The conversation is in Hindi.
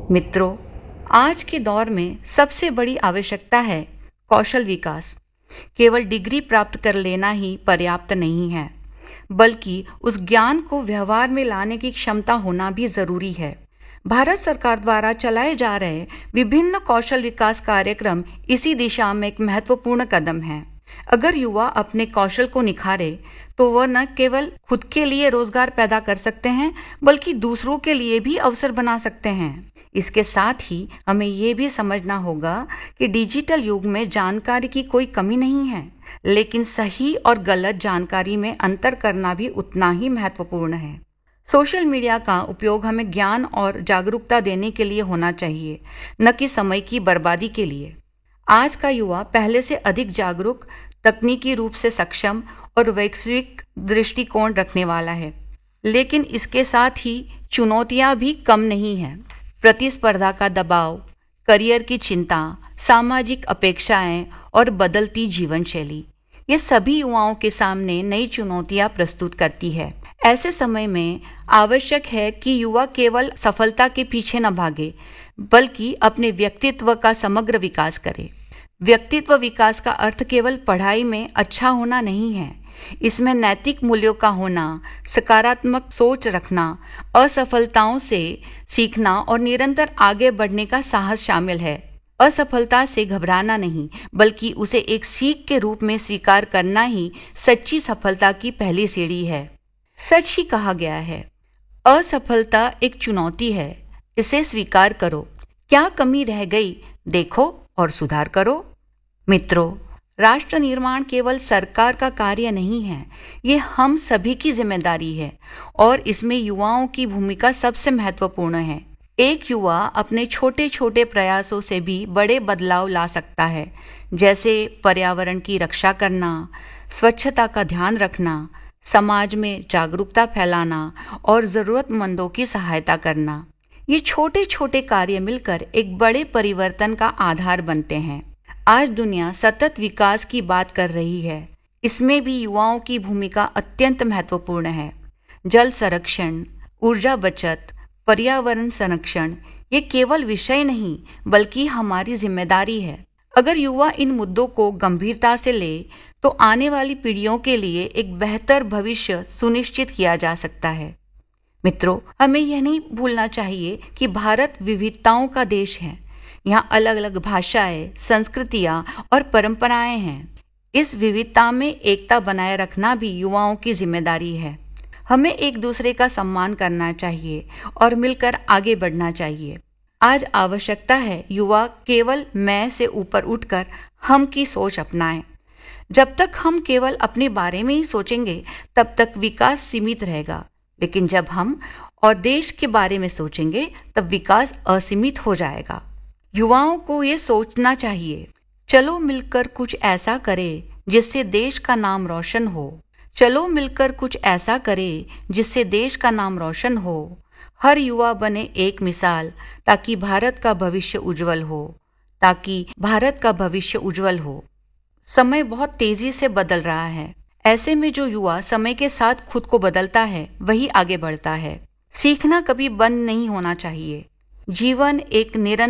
मित्रों, आज के दौर में सबसे बड़ी आवश्यकता है कौशल विकास। केवल डिग्री प्राप्त कर लेना ही पर्याप्त नहीं है, बल्कि उस ज्ञान को व्यवहार में लाने की क्षमता होना भी जरूरी है। भारत सरकार द्वारा चलाए जा रहे विभिन्न कौशल विकास कार्यक्रम इसी दिशा में एक महत्वपूर्ण कदम है। अगर युवा अपने कौशल को निखारे तो वह न केवल खुद के लिए रोजगार पैदा कर सकते हैं, बल्कि दूसरों के लिए भी अवसर बना सकते हैं। इसके साथ ही हमें ये भी समझना होगा कि डिजिटल युग में जानकारी की कोई कमी नहीं है, लेकिन सही और गलत जानकारी में अंतर करना भी उतना ही महत्वपूर्ण है। सोशल मीडिया का उपयोग हमें ज्ञान और जागरूकता देने के लिए होना चाहिए, न कि समय की बर्बादी के लिए। आज का युवा पहले से अधिक जागरूक, तकनीकी रूप से सक्षम और वैश्विक दृष्टिकोण रखने वाला है, लेकिन इसके साथ ही चुनौतियां भी कम नहीं हैं। प्रतिस्पर्धा का दबाव, करियर की चिंता, सामाजिक अपेक्षाएं और बदलती जीवन शैली, ये सभी युवाओं के सामने नई चुनौतियां प्रस्तुत करती है। ऐसे समय में आवश्यक है कि युवा केवल सफलता के पीछे न भागे, बल्कि अपने व्यक्तित्व का समग्र विकास करे। व्यक्तित्व विकास का अर्थ केवल पढ़ाई में अच्छा होना नहीं है। इसमें नैतिक मूल्यों का होना, सकारात्मक सोच रखना, असफलताओं से सीखना और निरंतर आगे बढ़ने का साहस शामिल है। असफलता से घबराना नहीं, बल्कि उसे एक सीख के रूप में स्वीकार करना ही सच्ची सफलता की पहली सीढ़ी है। सच ही कहा गया है, असफलता एक चुनौती है, इसे स्वीकार करो। क्या कमी रह गई, देखो और सुधार करो। मित्रों, राष्ट्र निर्माण केवल सरकार का कार्य नहीं है, ये हम सभी की जिम्मेदारी है और इसमें युवाओं की भूमिका सबसे महत्वपूर्ण है। एक युवा अपने छोटे छोटे प्रयासों से भी बड़े बदलाव ला सकता है, जैसे पर्यावरण की रक्षा करना, स्वच्छता का ध्यान रखना, समाज में जागरूकता फैलाना और ज़रूरतमंदों की सहायता करना। ये छोटे छोटे कार्य मिलकर एक बड़े परिवर्तन का आधार बनते हैं। आज दुनिया सतत विकास की बात कर रही है, इसमें भी युवाओं की भूमिका अत्यंत महत्वपूर्ण है। जल संरक्षण, ऊर्जा बचत, पर्यावरण संरक्षण ये केवल विषय नहीं, बल्कि हमारी जिम्मेदारी है। अगर युवा इन मुद्दों को गंभीरता से ले तो आने वाली पीढ़ियों के लिए एक बेहतर भविष्य सुनिश्चित किया जा सकता है। मित्रों, हमें यह नहीं भूलना चाहिए कि भारत विविधताओं का देश है। यहाँ अलग अलग भाषाएं, संस्कृतियाँ और परंपराएं हैं। इस विविधता में एकता बनाए रखना भी युवाओं की जिम्मेदारी है। हमें एक दूसरे का सम्मान करना चाहिए और मिलकर आगे बढ़ना चाहिए। आज आवश्यकता है युवा केवल मैं से ऊपर उठकर हम की सोच अपनाएं। जब तक हम केवल अपने बारे में ही सोचेंगे, तब तक विकास सीमित रहेगा, लेकिन जब हम और देश के बारे में सोचेंगे, तब विकास असीमित हो जाएगा। युवाओं को ये सोचना चाहिए, चलो मिलकर कुछ ऐसा करें जिससे देश का नाम रोशन हो। चलो मिलकर कुछ ऐसा करें जिससे देश का नाम रोशन हो। हर युवा बने एक मिसाल, ताकि भारत का भविष्य उज्जवल हो। समय बहुत तेजी से बदल रहा है। ऐसे में जो युवा समय के साथ खुद को बदलता है, वही आगे बढ़ता है। सीखना कभी बंद नहीं होना चाहिए। जीवन एक निरंतर